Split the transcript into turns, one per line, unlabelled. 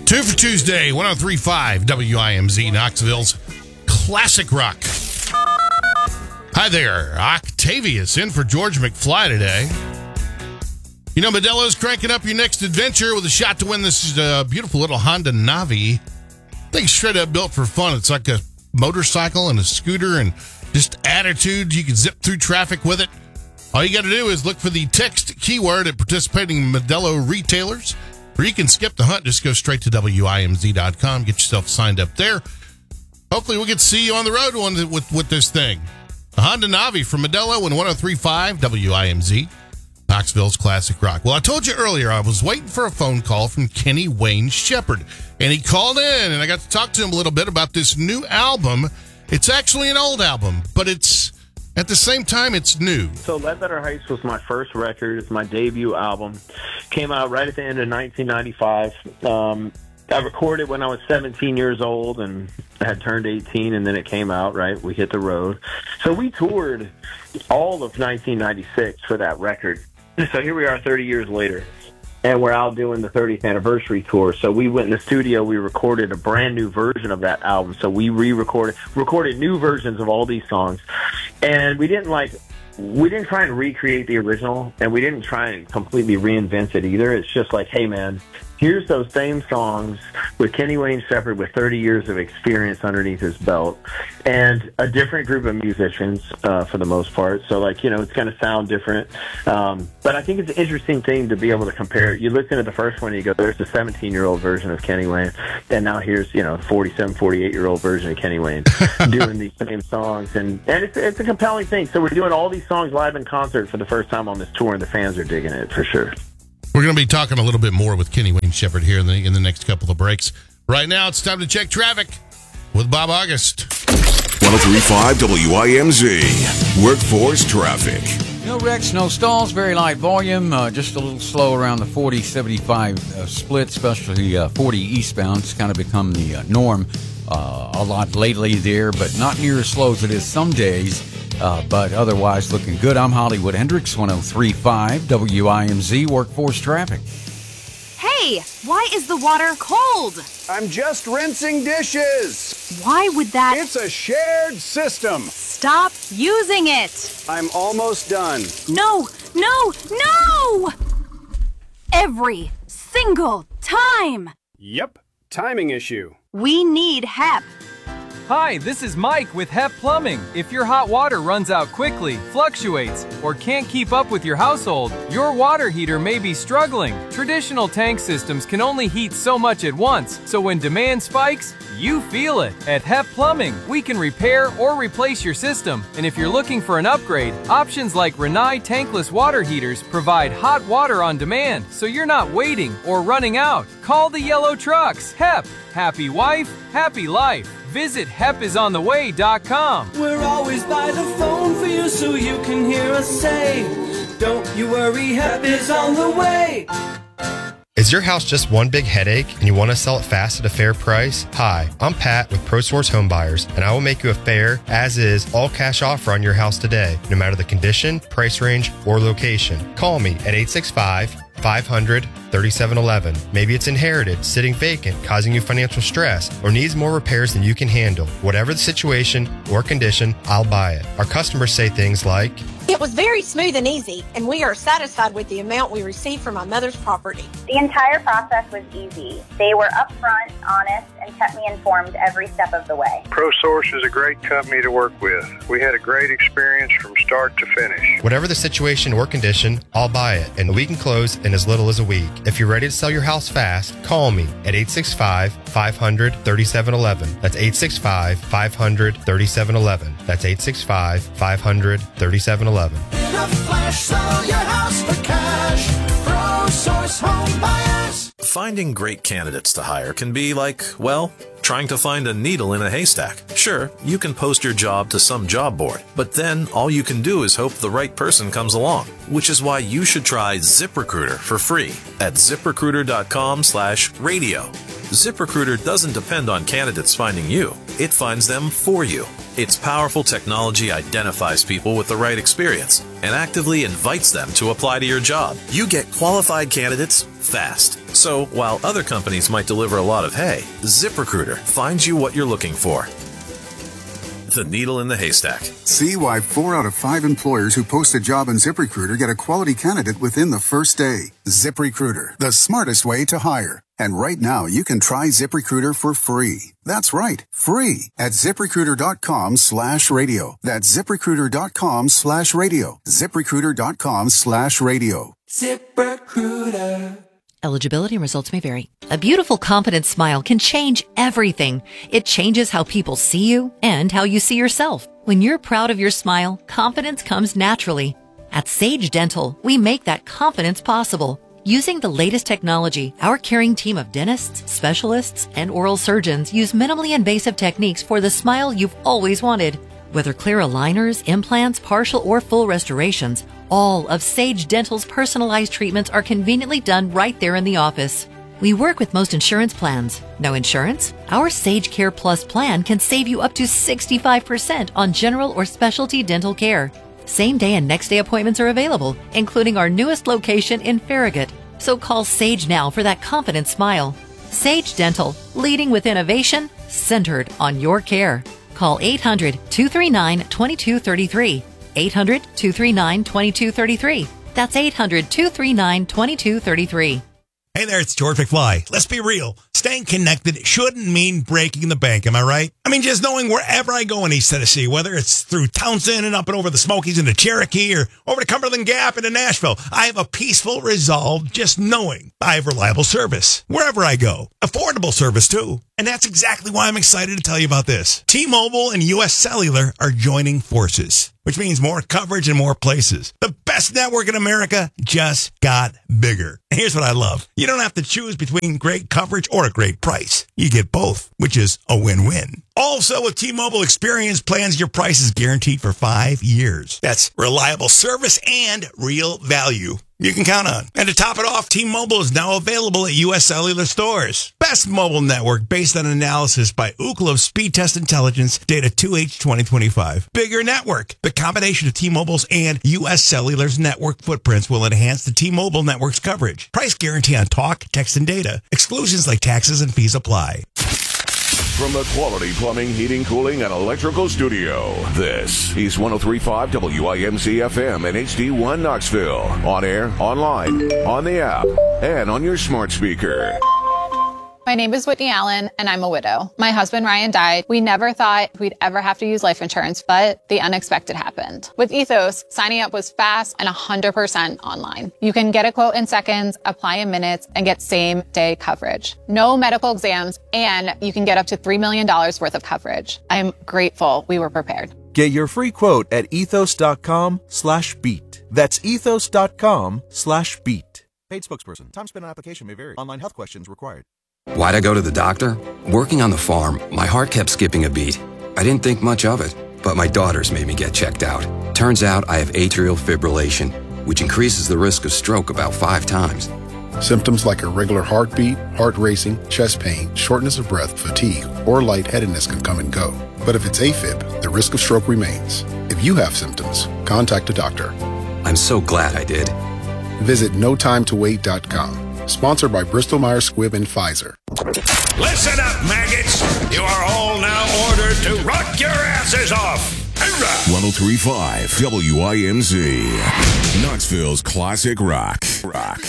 Two for Tuesday, 103.5 WIMZ, Knoxville's Classic Rock. Hi there, Octavius in for George McFly today. You know, Modelo's cranking up your next adventure with a shot to win this beautiful little Honda Navi. Thing's straight up built for fun. It's like a motorcycle and a scooter and just attitude. You can zip through traffic with it. All you got to do is look for the text keyword at participating Modelo retailers, or you can skip the hunt. Just go straight to WIMZ.com. Get yourself signed up there. Hopefully we'll get to see you on the road with this thing. A Honda Navi from Modelo and 103.5 WIMZ, Knoxville's Classic Rock. Well, I told you earlier I was waiting for a phone call from Kenny Wayne Shepherd, and he called in, and I got to talk to him a little bit about this new album. It's actually an old album, but it's at the same time it's new.
So Ledbetter Heights was my first record. It's my debut album. Came out right at the end of 1995. I recorded when I was 17 years old and had turned 18, and then it came out, right? We hit the road. So we toured all of 1996 for that record. So here we are 30 years later, and we're out doing the 30th anniversary tour. So we went in the studio, we recorded a brand new version of that album. So we recorded new versions of all these songs. And we didn't try and recreate the original, and we didn't try and completely reinvent it either. It's just like, hey man, here's those same songs with Kenny Wayne Shepherd with 30 years of experience underneath his belt, and a different group of musicians for the most part. So, like, you know, it's going to sound different. But I think it's an interesting thing to be able to compare. You listen to the first one and you go, there's the 17-year-old version of Kenny Wayne, and now here's, you know, 47, 48-year-old version of Kenny Wayne doing these same songs. And it's a compelling thing. So we're doing all these songs live in concert for the first time on this tour, and the fans are digging it for sure.
We're going to be talking a little bit more with Kenny Wayne Shepherd here in the next couple of breaks. Right now, it's time to check traffic with Bob August.
103.5 WIMZ, Workforce Traffic.
No wrecks, no stalls, very light volume, just a little slow around the 40-75 split, especially 40 eastbound. It's kind of become the norm a lot lately there, but not near as slow as it is some days. But otherwise looking good. I'm Hollywood Hendricks, 103.5 WIMZ Workforce Traffic.
Hey, why is the water cold?
I'm just rinsing dishes.
Why would that?
It's a shared system.
Stop using it.
I'm almost done.
No! Every single time.
Yep, timing issue.
We need HEP.
Hi, this is Mike with HEP Plumbing. If your hot water runs out quickly, fluctuates, or can't keep up with your household, your water heater may be struggling. Traditional tank systems can only heat so much at once, so when demand spikes, you feel it. At HEP Plumbing, we can repair or replace your system. And if you're looking for an upgrade, options like Rinnai tankless water heaters provide hot water on demand, so you're not waiting or running out. Call the yellow trucks. HEP. Happy wife, happy life. Visit HEPisontheway.com.
We're always by the phone for you so you can hear us say, don't you worry, HEP is on the way.
Is your house just one big headache and you want to sell it fast at a fair price? Hi, I'm Pat with ProSource Home Buyers, and I will make you a fair, as-is, all-cash offer on your house today, no matter the condition, price range, or location. Call me at 865-500-3711. Maybe it's inherited, sitting vacant, causing you financial stress, or needs more repairs than you can handle. Whatever the situation or condition, I'll buy it. Our customers say things like,
it was very smooth and easy, and we are satisfied with the amount we received from my mother's property.
The entire process was easy. They were upfront, honest, and kept me informed every step of the way.
ProSource is a great company to work with. We had a great experience from start to finish.
Whatever the situation or condition, I'll buy it, and we can close in as little as a week. If you're ready to sell your house fast, call me at 865-500-3711. That's 865-500-3711. That's 865-500-3711.
In a flash, sell your house for cash. ProSource Home Buyers.
Finding great candidates to hire can be like, well, trying to find a needle in a haystack. Sure, you can post your job to some job board, but then all you can do is hope the right person comes along, which is why you should try ZipRecruiter for free at ZipRecruiter.com/radio. ZipRecruiter doesn't depend on candidates finding you. It finds them for you. Its powerful technology identifies people with the right experience and actively invites them to apply to your job. You get qualified candidates fast. So, while other companies might deliver a lot of hay, ZipRecruiter finds you what you're looking for. The needle in the haystack.
See why 4 out of 5 employers who post a job on ZipRecruiter get a quality candidate within the first day. ZipRecruiter, the smartest way to hire. And right now, you can try ZipRecruiter for free. That's right, free at ZipRecruiter.com/radio. That's ZipRecruiter.com/radio. ZipRecruiter.com/radio.
ZipRecruiter. Eligibility and results may vary. A beautiful, confident smile can change everything. It changes how people see you and how you see yourself. When you're proud of your smile, confidence comes naturally. At Sage Dental, we make that confidence possible. Using the latest technology, our caring team of dentists, specialists, and oral surgeons use minimally invasive techniques for the smile you've always wanted. Whether clear aligners, implants, partial or full restorations, all of Sage Dental's personalized treatments are conveniently done right there in the office. We work with most insurance plans. No insurance? Our Sage Care Plus plan can save you up to 65% on general or specialty dental care. Same day and next day appointments are available, including our newest location in Farragut. So call Sage now for that confident smile. Sage Dental, leading with innovation, centered on your care. Call 800-239-2233. 800-239-2233. That's 800-239-2233.
Hey there, it's George McFly. Let's be real. Staying connected shouldn't mean breaking the bank, am I right? I mean, just knowing wherever I go in East Tennessee, whether it's through Townsend and up and over the Smokies into Cherokee or over to Cumberland Gap into Nashville, I have a peaceful resolve just knowing I have reliable service wherever I go. Affordable service, too. And that's exactly why I'm excited to tell you about this. T-Mobile and U.S. Cellular are joining forces, which means more coverage in more places. The best network in America just got bigger. And here's what I love. You don't have to choose between great coverage or a great price. You get both, which is a win-win. Also, with T-Mobile Experience plans, your price is guaranteed for 5 years. That's reliable service and real value you can count on. And to top it off, T-Mobile is now available at U.S. Cellular stores. Best mobile network based on analysis by Ookla of Speed Test Intelligence, data 2H 2025. Bigger network. The combination of T-Mobile's and U.S. Cellular's network footprints will enhance the T-Mobile network's coverage. Price guarantee on talk, text, and data. Exclusions like taxes and fees apply.
From the Quality Plumbing, Heating, Cooling, and Electrical Studio, this is 103.5 WIMZ FM and HD1 Knoxville. On air, online, on the app, and on your smart speaker.
My name is Whitney Allen, and I'm a widow. My husband, Ryan, died. We never thought we'd ever have to use life insurance, but the unexpected happened. With Ethos, signing up was fast and 100% online. You can get a quote in seconds, apply in minutes, and get same-day coverage. No medical exams, and you can get up to $3 million worth of coverage. I'm grateful we were prepared.
Get your free quote at ethos.com/beat. That's ethos.com/beat. Paid spokesperson. Time spent on application may vary. Online health questions required.
Why'd I go to the doctor? Working on the farm, my heart kept skipping a beat. I didn't think much of it, but my daughters made me get checked out. Turns out I have atrial fibrillation, which increases the risk of stroke about 5 times.
Symptoms like irregular heartbeat, heart racing, chest pain, shortness of breath, fatigue, or lightheadedness can come and go. But if it's AFib, the risk of stroke remains. If you have symptoms, contact a doctor.
I'm so glad I did.
Visit notimetowait.com. Sponsored by Bristol-Myers Squibb and Pfizer.
Listen up, maggots. You are all now ordered to rock your asses off. Hoorah!
103.5 WIMZ. Knoxville's classic rock.